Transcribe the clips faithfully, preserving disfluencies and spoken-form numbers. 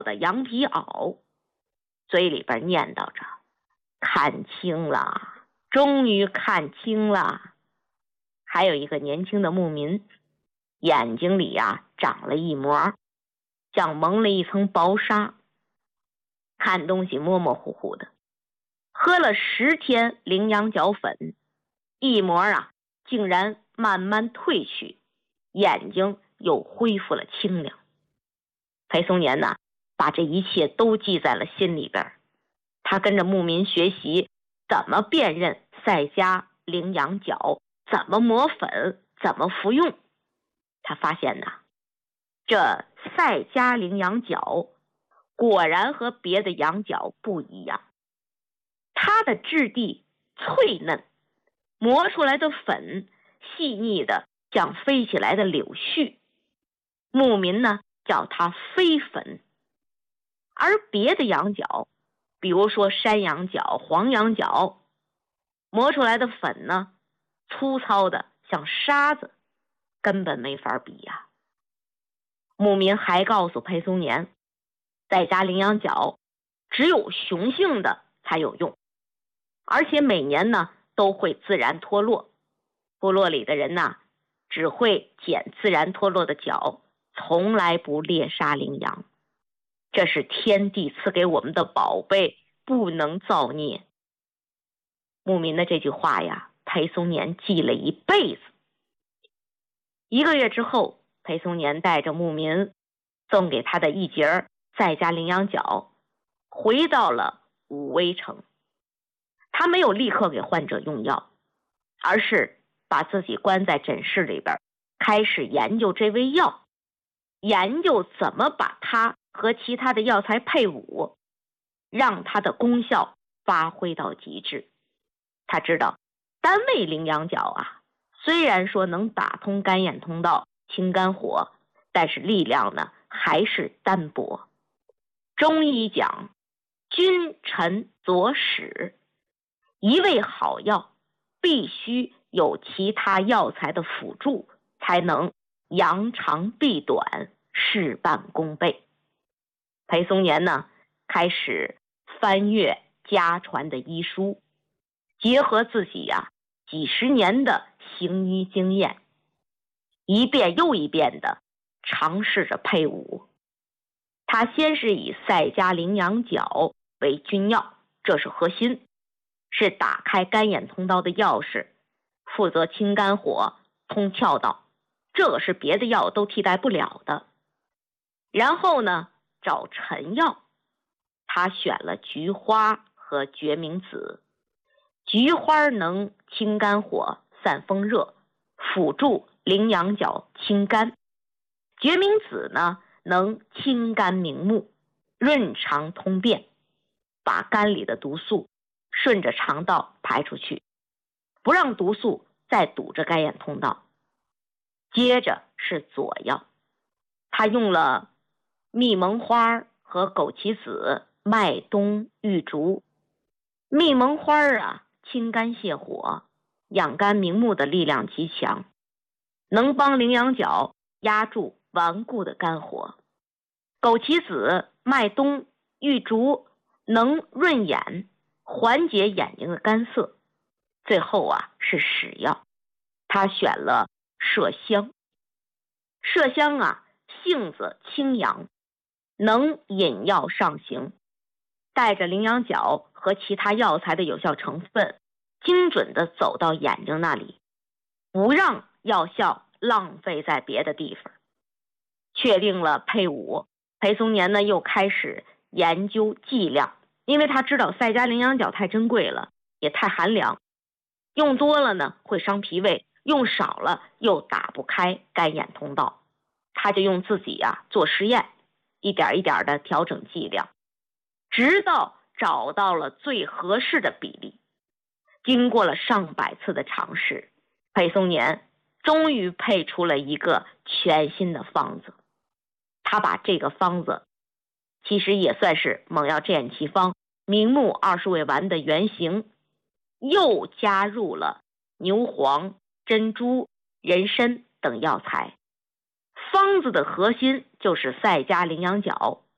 的羊皮袄，嘴里边念叨着：看清了，终于看清了。还有一个年轻的牧民，眼睛里呀、啊、长了一膜，像蒙了一层薄纱，看东西模模糊糊的。喝了十天羚羊角粉，一膜啊竟然慢慢褪去，眼睛又恢复了清亮。裴松年呢，把这一切都记在了心里边。他跟着牧民学习怎么辨认赛迦羚羊角，怎么磨粉，怎么服用。他发现呢，这赛迦羚羊角果然和别的羊角不一样，它的质地脆嫩，磨出来的粉细腻的像飞起来的柳絮，牧民呢叫它飞粉。而别的羊角，比如说山羊角、黄羊角，磨出来的粉呢粗糙的像沙子，根本没法比呀。牧民还告诉裴松年，赛迦羚羊角只有雄性的才有用，而且每年呢都会自然脱落，部落里的人呢只会捡自然脱落的角，从来不猎杀羚羊。这是天地赐给我们的宝贝，不能造孽。牧民的这句话呀，裴松年记了一辈子。一个月之后，裴松年带着牧民送给他的一节赛迦羚羊角回到了武威城。他没有立刻给患者用药，而是把自己关在诊室里边，开始研究这味药，研究怎么把它和其他的药材配伍，让它的功效发挥到极致。他知道单味羚羊角啊，虽然说能打通肝眼通道、清肝火，但是力量呢还是单薄。中医讲君臣佐使，一味好药必须有其他药材的辅助，才能扬长避短，事半功倍。裴松年呢开始翻阅家传的医书，结合自己呀、啊、几十年的行医经验，一遍又一遍的尝试着配伍。他先是以赛迦羚羊角为君药，这是核心，是打开肝眼通道的钥匙，负责清肝火、通窍道，这个是别的药都替代不了的。然后呢，找臣药，他选了菊花和决明子。菊花能清肝火、散风热，辅助羚羊角清肝；决明子呢，能清肝明目，润肠通便，把肝里的毒素顺着肠道排出去，不让毒素再堵着肝眼通道。接着是佐药，他用了蜜蒙花和枸杞子、麦冬、玉竹。蜜蒙花啊，清肝泻火、养肝明目的力量极强，能帮羚羊角压住顽固的肝火。枸杞子、麦冬、玉竹能润眼，缓解眼睛的干涩。最后啊是使药，他选了麝香。麝香啊性子清扬，能引药上行，带着羚羊角和其他药材的有效成分，精准地走到眼睛那里，不让药效浪费在别的地方。确定了配伍，裴松年呢又开始研究剂量，因为他知道赛迦羚羊角太珍贵了，也太寒凉，用多了呢会伤脾胃，用少了又打不开肝眼通道。他就用自己啊做实验，一点一点的调整剂量，直到找到了最合适的比例。经过了上百次的尝试，裴松年终于配出了一个全新的方子。他把这个方子其实也算是猛药制眼奇方明目二十味丸的原型，又加入了牛黄、珍珠、人参等药材。方子的核心就是赛迦羚羊角，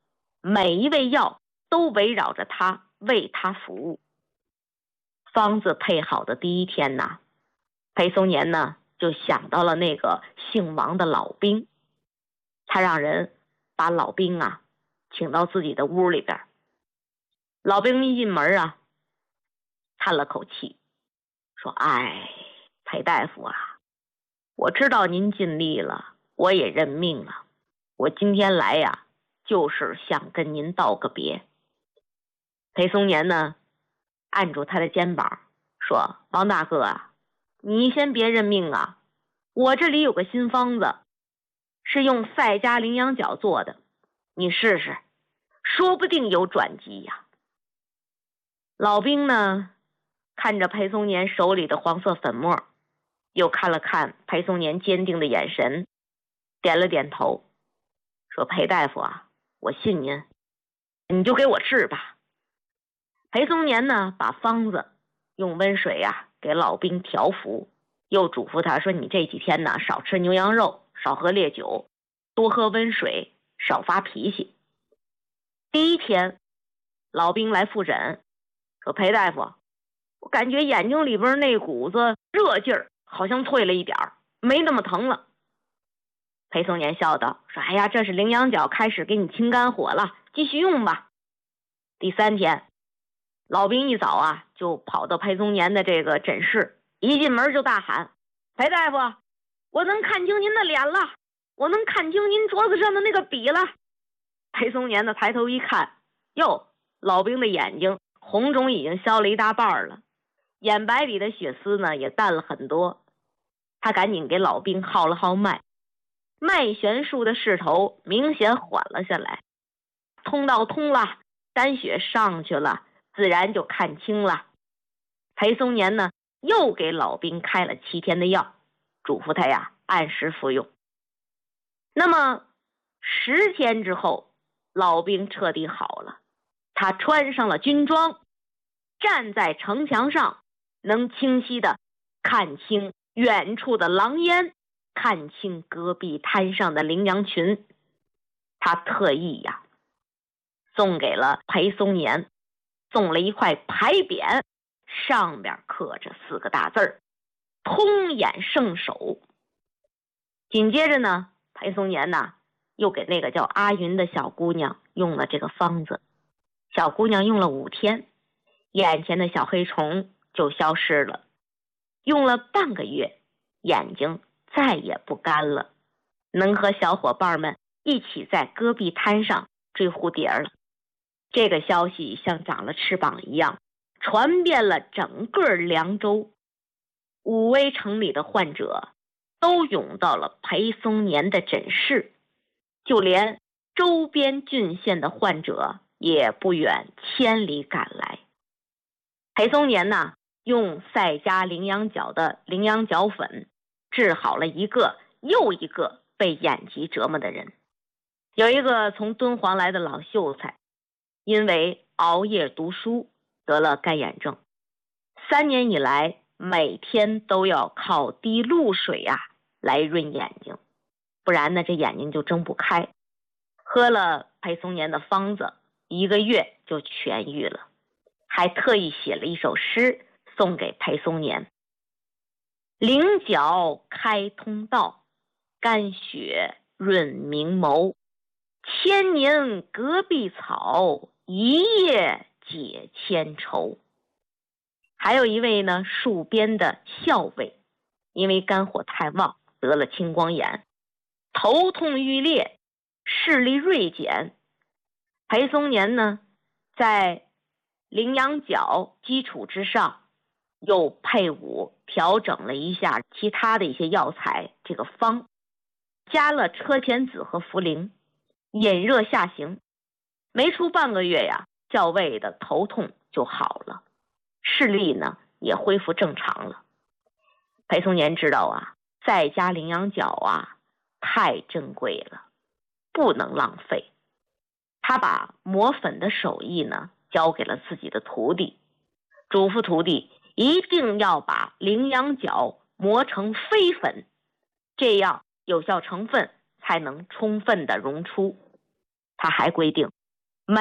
每一味药都围绕着他，为他服务。方子配好的第一天呢，裴松年呢就想到了那个姓王的老兵，他让人把老兵啊请到自己的屋里边。老兵一进门啊，叹了口气，说：“哎，裴大夫啊，我知道您尽力了，我也认命了。我今天来呀，就是想跟您道个别。”裴松年呢，按住他的肩膀说：“王大哥啊，你先别认命啊，我这里有个新方子，是用赛家羚羊角做的，你试试，说不定有转机呀。”老兵呢，看着裴松年手里的黄色粉末，又看了看裴松年坚定的眼神，点了点头，说：“裴大夫啊，我信您，你就给我治吧。”裴松年呢，把方子用温水啊给老兵调服，又嘱咐他说：“你这几天呢，少吃牛羊肉，少喝烈酒，多喝温水，少发脾气。”第一天，老兵来复诊，说：“裴大夫，我感觉眼睛里边那股子热劲儿好像退了一点儿，没那么疼了。”裴松年笑道，说：“哎呀，这是羚羊角开始给你清肝火了，继续用吧。”第三天，老兵一早啊就跑到裴松年的这个诊室，一进门就大喊：“裴大夫，我能看清您的脸了，我能看清您桌子上的那个笔了。”裴松年呢抬头一看，哟，老兵的眼睛红肿已经消了一大半了，眼白里的血丝呢也淡了很多。他赶紧给老兵号了号脉，脉弦术的势头明显缓了下来，通道通了，丹血上去了，自然就看清了。裴松年呢又给老兵开了七天的药，嘱咐他呀按时服用。那么十天之后，老兵彻底好了，他穿上了军装，站在城墙上，能清晰的看清远处的狼烟，看清戈壁滩上的羚羊群。他特意呀送给了裴松年，送了一块牌匾，上边刻着四个大字儿：通眼圣手。紧接着呢，裴松年呢又给那个叫阿云的小姑娘用了这个方子。小姑娘用了五天，眼前的小黑虫就消失了。用了半个月，眼睛再也不干了，能和小伙伴们一起在戈壁滩上追蝴蝶了。这个消息像长了翅膀一样，传遍了整个凉州。武威城里的患者都涌到了裴松年的诊室，就连周边郡县的患者也不远千里赶来。裴松年呢，用赛家羚羊角的羚羊角粉治好了一个又一个被眼疾折磨的人。有一个从敦煌来的老秀才，因为熬夜读书得了干眼症，三年以来每天都要靠滴露水啊来润眼睛，不然呢这眼睛就睁不开。喝了裴松年的方子，一个月就痊愈了，还特意写了一首诗送给裴松年：羚角开通道，肝血润明眸，千年戈壁草，一夜解千愁。还有一位呢戍边的校尉，因为肝火太旺得了青光眼，头痛欲裂，视力锐减。裴松年呢在羚羊角基础之上，又配伍调整了一下其他的一些药材，这个方加了车前子和茯苓，引热下行。没出半个月呀，校尉的头痛就好了，视力呢也恢复正常了。裴松年知道啊，在家羚羊角啊太珍贵了，不能浪费。他把磨粉的手艺呢交给了自己的徒弟，嘱咐徒弟一定要把羚羊角磨成飞粉，这样有效成分才能充分的溶出。他还规定